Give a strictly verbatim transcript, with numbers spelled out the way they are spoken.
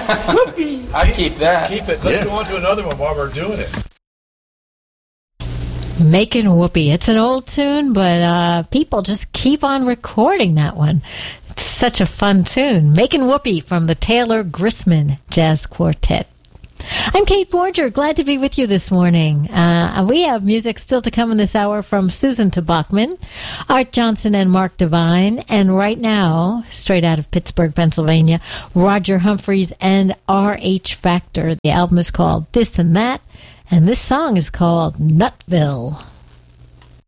Whoopee. I keep that. Keep it. Let's Yeah. go on to another one while we're doing it. Making Whoopee. It's an old tune, but uh, people just keep on recording that one. It's such a fun tune. Making Whoopee from the Taylor Grisman Jazz Quartet. I'm Kate Borger. Glad to be with you this morning. Uh, we have music still to come in this hour from Susan Tabachman, Art Johnson, and Mark Devine. And right now, straight out of Pittsburgh, Pennsylvania, Roger Humphreys and R H Factor. The album is called This and That, and this song is called Nutville.